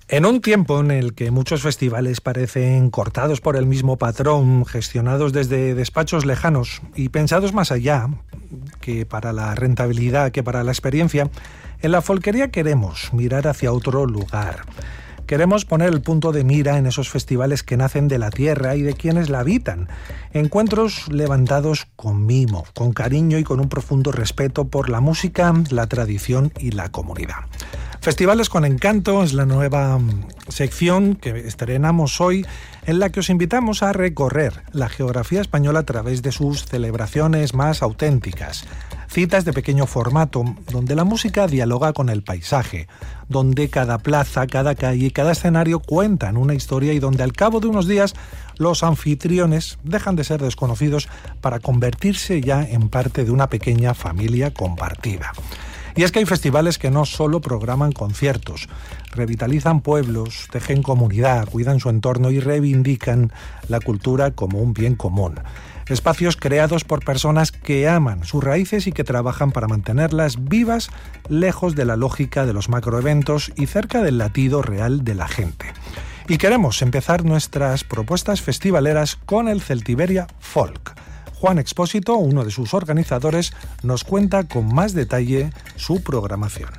En un tiempo en el que muchos festivales parecen cortados por el mismo patrón, gestionados desde despachos lejanos y pensados más allá que para la rentabilidad, que para la experiencia, en la Folquería queremos mirar hacia otro lugar. Queremos poner el punto de mira en esos festivales que nacen de la tierra y de quienes la habitan. Encuentros levantados con mimo, con cariño y con un profundo respeto por la música, la tradición y la comunidad. Festivales con Encanto es la nueva sección que estrenamos hoy, en la que os invitamos a recorrer la geografía española a través de sus celebraciones más auténticas. Citas de pequeño formato, donde la música dialoga con el paisaje, donde cada plaza, cada calle y cada escenario cuentan una historia y donde al cabo de unos días los anfitriones dejan de ser desconocidos para convertirse ya en parte de una pequeña familia compartida. Y es que hay festivales que no solo programan conciertos, revitalizan pueblos, tejen comunidad, cuidan su entorno y reivindican la cultura como un bien común. Espacios creados por personas que aman sus raíces y que trabajan para mantenerlas vivas, lejos de la lógica de los macroeventos y cerca del latido real de la gente. Y queremos empezar nuestras propuestas festivaleras con el Celtiberia Folk. Juan Expósito, uno de sus organizadores, nos cuenta con más detalle su programación.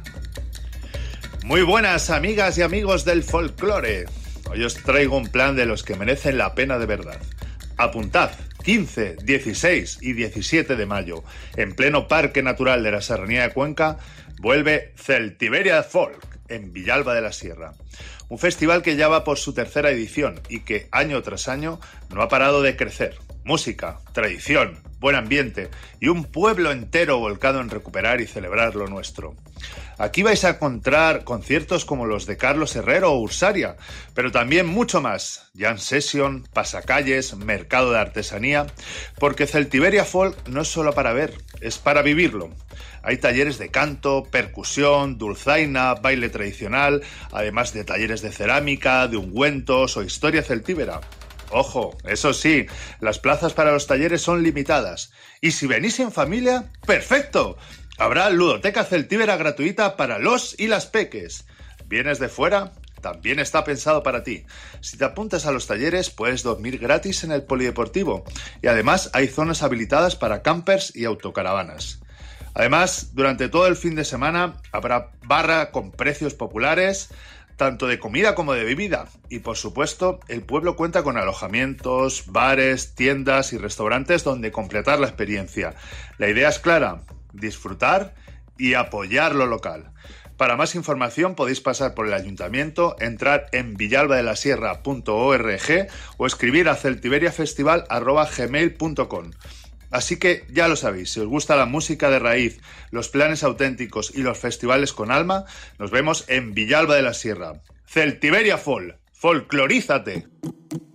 Muy buenas amigas y amigos del folclore. Hoy os traigo un plan de los que merecen la pena de verdad. Apuntad, 15, 16 y 17 de mayo, en pleno Parque Natural de la Serranía de Cuenca, vuelve Celtiberia Folk en Villalba de la Sierra. Un festival que ya va por su tercera edición y que año tras año no ha parado de crecer. Música, tradición, buen ambiente y un pueblo entero volcado en recuperar y celebrar lo nuestro. Aquí vais a encontrar conciertos como los de Carlos Herrero o Ursaria, pero también mucho más. Jam session, pasacalles, mercado de artesanía, porque Celtiberia Folk no es solo para ver, es para vivirlo. Hay talleres de canto, percusión, dulzaina, baile tradicional, además de talleres de cerámica, de ungüentos o historia celtíbera. Ojo, eso sí, las plazas para los talleres son limitadas. Y si venís en familia, ¡perfecto! Habrá ludoteca celtíbera gratuita para los y las peques. ¿Vienes de fuera? También está pensado para ti. Si te apuntas a los talleres, puedes dormir gratis en el polideportivo. Y además hay zonas habilitadas para campers y autocaravanas. Además, durante todo el fin de semana habrá barra con precios populares, tanto de comida como de bebida. Y por supuesto, el pueblo cuenta con alojamientos, bares, tiendas y restaurantes donde completar la experiencia. La idea es clara: disfrutar y apoyar lo local. Para más información podéis pasar por el ayuntamiento, entrar en villalbadelasierra.org o escribir a celtiberiafestival@gmail.com. Así que ya lo sabéis, si os gusta la música de raíz, los planes auténticos y los festivales con alma, nos vemos en Villalba de la Sierra. Celtiberia Folk, folclorízate.